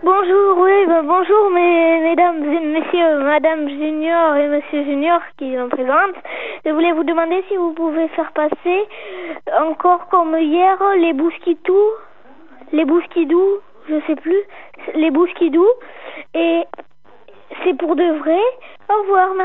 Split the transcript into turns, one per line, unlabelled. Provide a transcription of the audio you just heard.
Bonjour, oui, bonjour mesdames et messieurs, madame Junior et monsieur Junior qui en présentent. Je voulais vous demander si vous pouvez faire passer encore comme hier les bousquitous, je sais plus, les bousquidous, et c'est pour de vrai. Au revoir, merci.